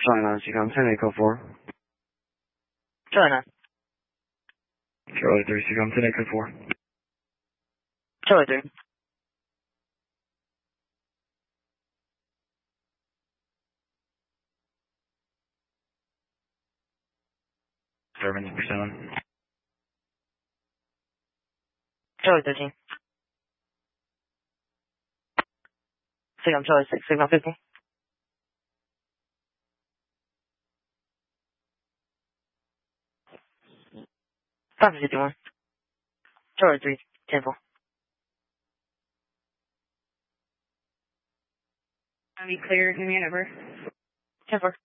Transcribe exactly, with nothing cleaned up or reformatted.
Charlie nine, C COM ten, Echo four. Charlie nine. Charlie three, C COM ten, Echo four. Charlie three. seventy percent on. Charlie thirteen. Signal Charlie six, Signal fifty. five fifty-one. Charlie three, ten four. Are we clear? Give me a number. ten four.